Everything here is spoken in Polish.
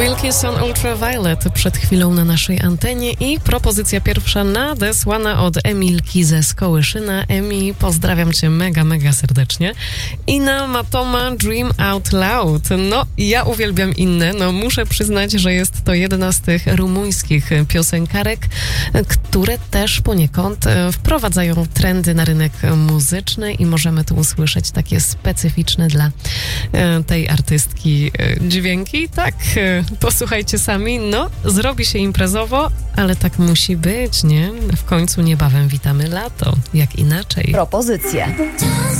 Wilkinson Ultraviolet przed chwilą na naszej antenie i propozycja pierwsza nadesłana od Emilki ze Skołyszyna. Emi, pozdrawiam cię mega serdecznie. Ina Matoma, Dream Out Loud. No, ja uwielbiam Innę. No, muszę przyznać, że jest to jedna z tych rumuńskich piosenkarek, które też poniekąd wprowadzają trendy na rynek muzyczny i możemy tu usłyszeć takie specyficzne dla tej artystki dźwięki. Tak, posłuchajcie sami. No, zrobi się imprezowo, ale tak musi być, nie? W końcu niebawem witamy lato. Jak inaczej? Propozycje.